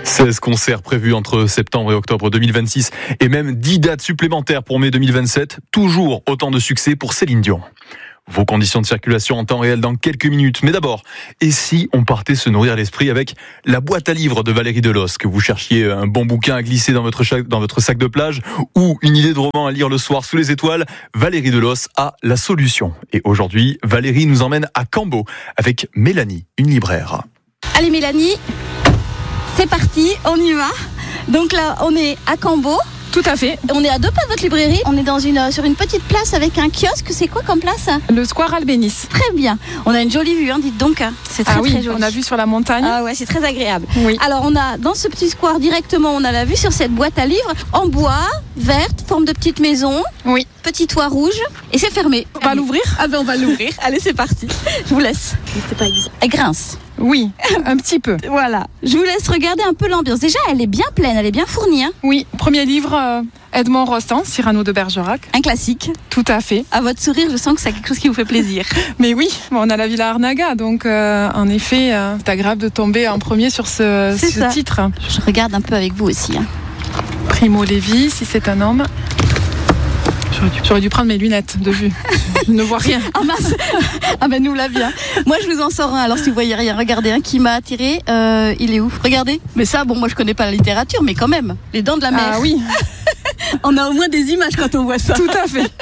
16 concerts prévus entre septembre et octobre 2026 et même 10 dates supplémentaires pour mai 2027. Toujours autant de succès pour Céline Dion. Vos conditions de circulation en temps réel dans quelques minutes. Mais d'abord, et si on partait se nourrir l'esprit avec la boîte à livres de Valérie Delos, que vous cherchiez un bon bouquin à glisser dans votre sac de plage ou une idée de roman à lire le soir sous les étoiles, Valérie Delos a la solution. Et aujourd'hui, Valérie nous emmène à Cambo avec Mélanie, une libraire. Allez Mélanie, c'est parti, on y va. Donc là, on est à Cambo. Tout à fait. On est à 2 pas de votre librairie. On est sur une petite place avec un kiosque. C'est quoi comme place? Le Square Albéniz. Très bien. On a une jolie vue, dites donc. C'est très, très joli. On a vue sur la montagne. Ah ouais, c'est très agréable. Oui. Alors on a dans ce petit square directement, on a la vue sur cette boîte à livres en bois, verte, forme de petite maison. Oui. Petit toit rouge et c'est fermé. On va l'ouvrir? Ah ben on va l'ouvrir. Allez, c'est parti. Je vous laisse. C'est pas exact. Elle grince. Oui, un petit peu. Voilà. Je vous laisse regarder un peu l'ambiance. Déjà, elle est bien pleine, elle est bien fournie. Oui, premier livre, Edmond Rostand, Cyrano de Bergerac. Un classique. Tout à fait. À votre sourire, je sens que c'est quelque chose qui vous fait plaisir. Mais oui, on a la Villa Arnaga, donc en effet, c'est agréable de tomber en premier sur ce titre. Je regarde un peu avec vous aussi. Primo Levi, si c'est un homme. J'aurais dû prendre mes lunettes de vue. Je ne vois rien. Ah mince. Ah ben nous là bien. Moi je vous en sors un. Alors si vous voyez rien, regardez un qui m'a attiré. Il est où? Regardez. Mais ça, bon, moi je connais pas la littérature, mais quand même. Les Dents de la Mer. Ah oui. On a au moins des images quand on voit ça. Tout à fait.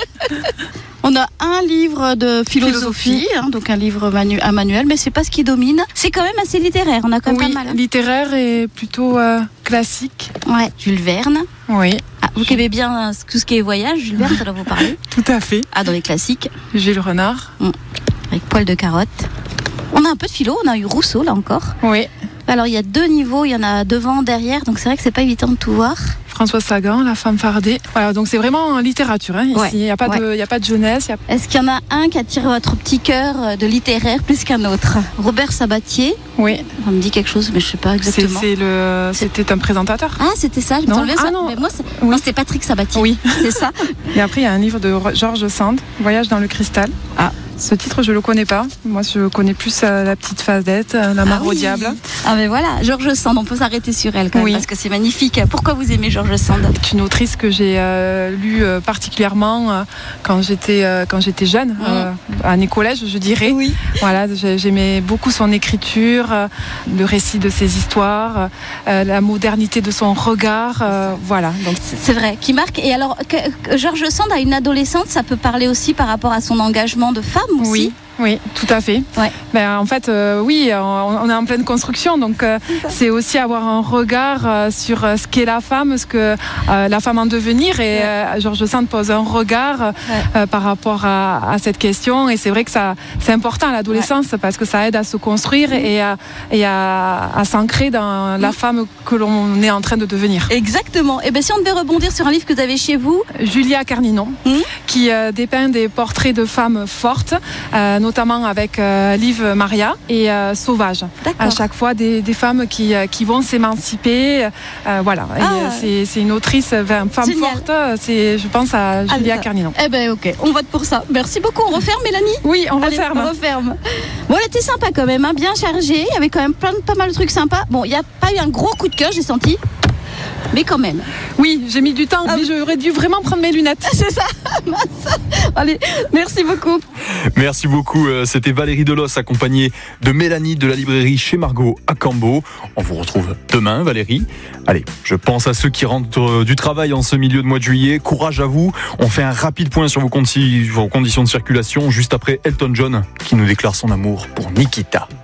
On a un livre de philosophie. Donc un livre un manuel, mais c'est pas ce qui domine. C'est quand même assez littéraire. On a quand même pas mal. Littéraire et plutôt classique. Ouais. Jules Verne. Oui. Ah, vous qui aimez bien tout ce qui est voyage, Jules Verne, ça doit vous parler. Tout à fait. Ah, dans les classiques. Jules Renard. Avec poil de carotte. On a un peu de philo, on a eu Rousseau là encore. Oui. Alors il y a 2 niveaux, il y en a devant, derrière, donc c'est vrai que c'est pas évident de tout voir. François Sagan, La femme fardée. Voilà, donc c'est vraiment en littérature. Ici, il n'y a pas de jeunesse. Est-ce qu'il y en a un qui attire votre petit cœur de littéraire plus qu'un autre? Robert Sabatier. Oui. Ça me dit quelque chose, mais je sais pas exactement. C'était un présentateur. Ah, c'était ça. Non, mais moi, non, c'était Patrick Sabatier. Oui. C'est ça. Et après, il y a un livre de Georges Sand, Voyage dans le cristal. Ah. Ce titre, je le connais pas. Moi, je connais plus La petite Fadette, La mare au diable. Ah mais voilà, Georges Sand, on peut s'arrêter sur elle quand même, parce que c'est magnifique. Pourquoi vous aimez Georges Sand? C'est une autrice que j'ai lue particulièrement quand j'étais jeune, année collège, je dirais. Oui. Voilà, j'aimais beaucoup son écriture, le récit de ses histoires, la modernité de son regard. Voilà. Donc c'est vrai, qui marque. Et alors, que Georges Sand a une adolescente, ça peut parler aussi par rapport à son engagement de femme aussi. Oui, tout à fait. Ouais. En fait, oui, on est en pleine construction, donc c'est aussi avoir un regard sur ce qu'est la femme, ce que la femme en devenir. Et Georges Sand pose un regard par rapport à cette question. Et c'est vrai que c'est important à l'adolescence parce que ça aide à se construire et à s'ancrer dans la femme que l'on est en train de devenir. Exactement. Et bien, si on devait rebondir sur un livre que vous avez chez vous, Julia Carninon, qui dépeint des portraits de femmes fortes, notamment avec Liv Maria et Sauvage. À chaque fois des femmes qui vont s'émanciper. Voilà. C'est une autrice, une femme forte. Je pense à Julia Carninon. Eh ben ok, on vote pour ça. Merci beaucoup. On referme, Mélanie? Oui, on referme. Bon, elle était sympa quand même, bien chargée. Il y avait quand même pas mal de trucs sympas. Bon, il n'y a pas eu un gros coup de cœur, j'ai senti. Mais quand même. Oui, j'ai mis du temps, mais j'aurais dû vraiment prendre mes lunettes. C'est ça. Allez, merci beaucoup. Merci beaucoup. C'était Valérie Delos accompagnée de Mélanie de la librairie Chez Margot à Cambo. On vous retrouve demain, Valérie. Allez, je pense à ceux qui rentrent du travail en ce milieu de mois de juillet. Courage à vous. On fait un rapide point sur vos conditions de circulation juste après Elton John qui nous déclare son amour pour Nikita.